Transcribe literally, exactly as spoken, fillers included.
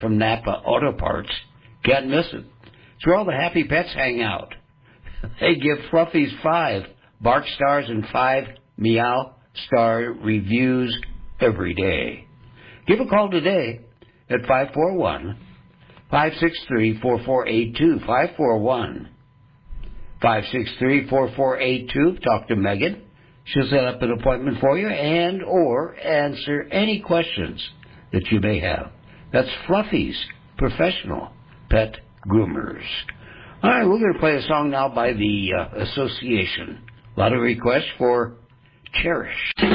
from Napa Auto Parts. Can't miss it. It's where all the happy pets hang out. They give Fluffies five bark stars and five meow star reviews every day. Give a call today at five four one, five six three, four four eight two, five four one, five six three, four four eight two. Talk to Megan. She'll set up an appointment for you and or answer any questions that you may have. That's Fluffy's Professional Pet Groomers. All right, we're going to play a song now by the uh, Association. A lot of requests for Cherish.